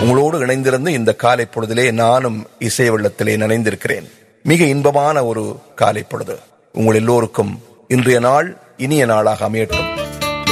உங்களோடு இணைந்திருந்து இந்த காலை பொழுதிலே நானும் இசை வெள்ளத்திலே நனைந்திருக்கிறேன். மிக இன்பமான ஒரு காலை பொழுது உங்கள் எல்லோருக்கும் இன்றைய நாள் இனிய நாளாக அமையட்டும்.